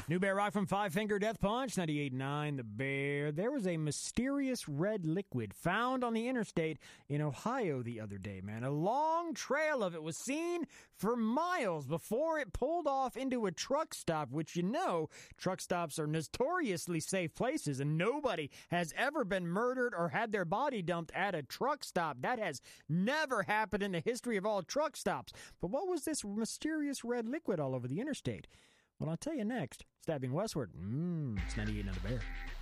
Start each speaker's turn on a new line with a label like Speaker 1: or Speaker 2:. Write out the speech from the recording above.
Speaker 1: New Bear Rock from Five Finger Death Punch, 98.9 The Bear. There was a mysterious red liquid found on the interstate in Ohio the other day, man. A long trail of it was seen for miles before it pulled off into a truck stop, which truck stops are notoriously safe places, and nobody has ever been murdered or had their body dumped at a truck stop. That has never happened in the history of all truck stops. But what was this mysterious red liquid all over the interstate? Well, I'll tell you next. Stabbing westward. It's 98 on The Bear.